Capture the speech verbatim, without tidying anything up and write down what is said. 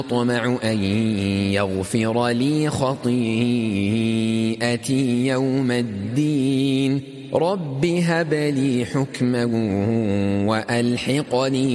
أطمع أن يغفر لي خطيئتي يوم الدين رب هب لي حكما وألحقني